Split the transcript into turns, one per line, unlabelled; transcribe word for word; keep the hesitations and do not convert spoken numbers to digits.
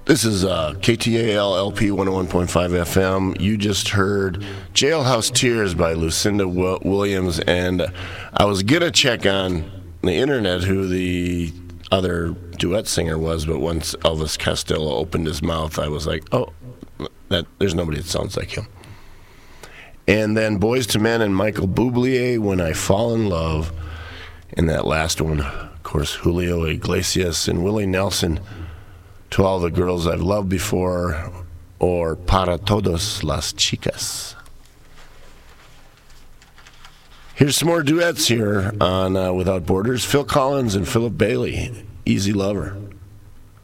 This is uh, K T A L L P one oh one point five F M. You just heard Jailhouse Tears by Lucinda w- Williams, and I was going to check on the internet who the other duet singer was, but once Elvis Costello opened his mouth, I was like, oh, that there's nobody that sounds like him. And then Boys to Men and Michael Bublé, When I Fall in Love. And that last one, of course, Julio Iglesias and Willie Nelson, To All the Girls I've Loved Before, or Para Todas las Chicas. Here's some more duets here on uh, Without Borders. Phil Collins and Philip Bailey, Easy Lover.